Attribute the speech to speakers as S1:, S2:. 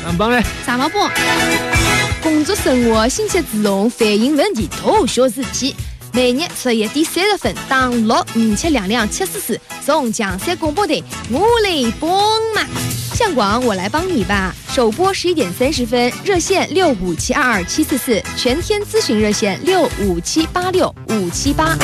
S1: 很棒嘞！
S2: 啥毛不？工作生活信息自动反映问题，头小事体。每日11点30分，打6572274，从江山广播台我来帮忙。相广我来帮你吧。首播11点30分，热线657227744，全天咨询热线65786578578。